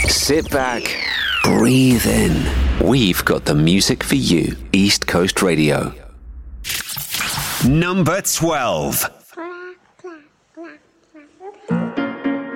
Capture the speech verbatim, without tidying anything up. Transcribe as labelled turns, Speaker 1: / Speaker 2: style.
Speaker 1: Sit back, breathe in. We've got the music for you. East Coast Radio.
Speaker 2: Number twelve.